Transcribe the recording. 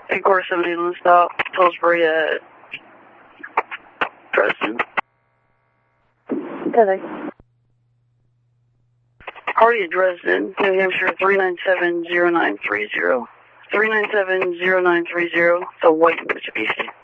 Quarter 7 Inland stop, Pillsbury at Dresden. Okay. Already at Dresden, New Hampshire 3970930. 3970930, the white Mitsubishi.